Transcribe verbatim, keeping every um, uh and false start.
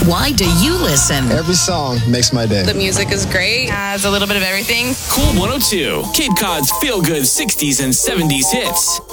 Why do you listen? Every song makes my day. The music is great. Has a little bit of everything. Cool one oh two, Cape Cod's feel-good sixties and seventies hits.